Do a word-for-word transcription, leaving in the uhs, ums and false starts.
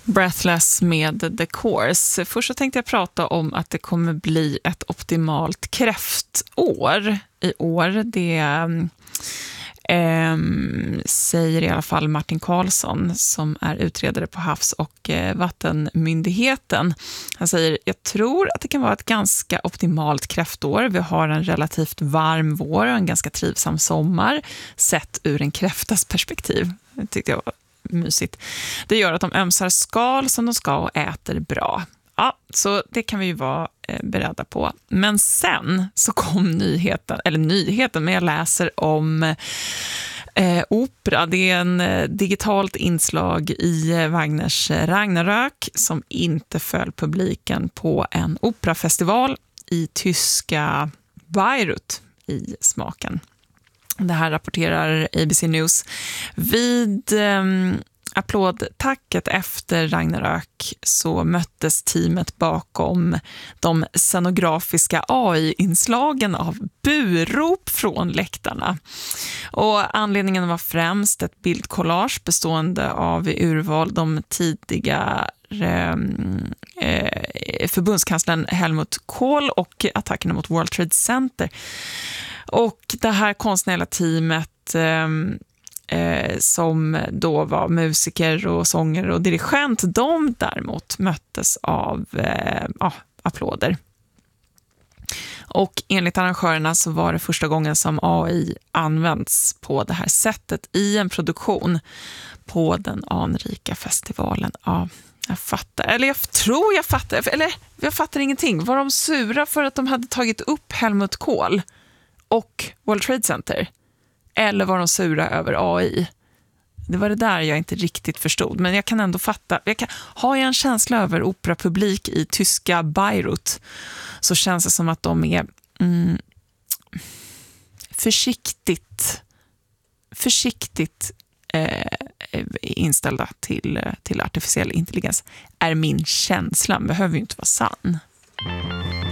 Breathless med The Course. Först så tänkte jag prata om att det kommer bli ett optimalt kräftår i år. Det eh, säger i alla fall Martin Karlsson som är utredare på Havs- och eh, vattenmyndigheten. Han säger, jag tror att det kan vara ett ganska optimalt kräftår. Vi har en relativt varm vår och en ganska trivsam sommar sett ur en kräftas perspektiv. Det tyckte jag var mysigt. Det gör att de ömsar skal som de ska och äter bra. Ja, så det kan vi ju vara eh, beredda på. Men sen så kom nyheten, eller nyheten, men jag läser om eh, opera. Det är en eh, digitalt inslag i eh, Wagners Ragnarök som inte föll publiken på en operafestival i tyska Bayreuth i smaken. Det här rapporterar A B C News. Vid eh, applådtacket efter Ragnarök så möttes teamet bakom de scenografiska A I-inslagen av burop från läktarna. Och anledningen var främst ett bildkollage bestående av urval de tidiga eh, förbundskanslern Helmut Kohl och attackerna mot World Trade Center. Och det här konstnärliga teamet eh, eh, som då var musiker och sångare och dirigent, de däremot möttes av eh, ah, applåder. Och enligt arrangörerna så var det första gången som A I används på det här sättet i en produktion på den anrika festivalen. Ja, jag fattar, eller jag tror jag fattar, eller jag fattar ingenting. Var de sura för att de hade tagit upp Helmut Kohl och World Trade Center? Eller var de sura över A I? Det var det där jag inte riktigt förstod. Men jag kan ändå fatta. Jag kan, har jag en känsla över operapublik i tyska Bayreuth så känns det som att de är mm, försiktigt försiktigt eh, inställda till, till artificiell intelligens. Är min känsla, behöver ju inte vara sann.